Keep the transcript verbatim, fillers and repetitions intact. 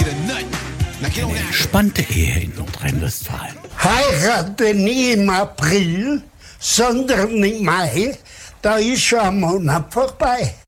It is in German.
Eine entspannte Ehe in Nordrhein-Westfalen. Heirate nie im April, sondern im Mai. Da ist schon ein Monat vorbei.